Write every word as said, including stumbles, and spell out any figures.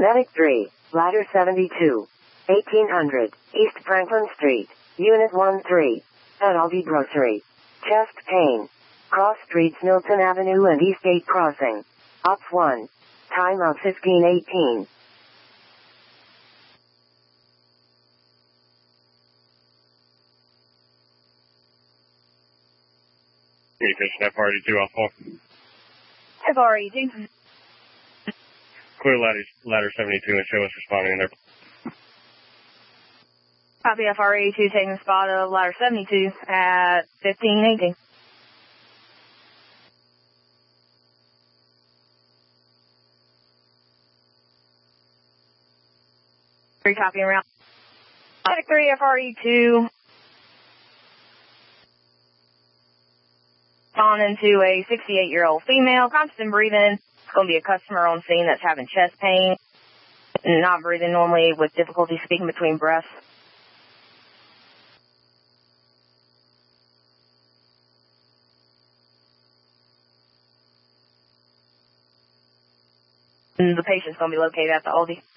Medic three, Ladder seventy-two, eighteen hundred, East Franklin Street, Unit one three, at Aldi Grocery. Chest pain. Cross streets Milton Avenue and Eastgate Crossing. Op one. Time of fifteen eighteen. Communication F R eighty-two off four. F R eighty-two. Clear ladder, ladder seventy-two and show us responding in there. Copy F R eighty-two taking the spot of ladder seventy-two at fifteen eighteen. Three copying around. Medic three F R eighty-two. On into a sixty-eight-year-old female, constant breathing. It's going to be a customer on scene that's having chest pain, not breathing normally with difficulty speaking between breaths. And the patient's going to be located at the Aldi.